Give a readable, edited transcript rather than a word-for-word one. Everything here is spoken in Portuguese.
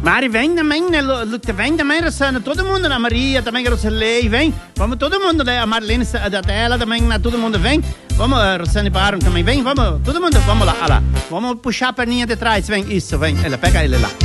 Mari, vem também, né? Vem também, Rosana. Todo mundo, a Maria também, a Rosalei, vem. Vamos todo mundo, né? A Marlene, ela também, todo mundo vem. Vamos, a Rosane Baron também, vem. Vamos, todo mundo, vamos lá, olha lá. Vamos puxar a perninha de trás, vem. Isso, vem. Ela pega ele lá.